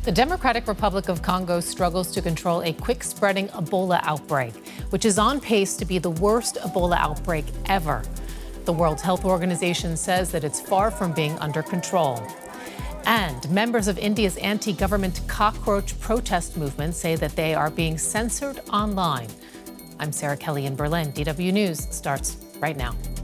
The Democratic Republic of Congo struggles to control a quick-spreading Ebola outbreak, which is on pace to be the worst Ebola outbreak ever. The World Health Organization says that it's far from being under control. And members of India's anti-government cockroach protest movement say that they are being censored online. I'm Sarah Kelly in Berlin. DW News starts right now.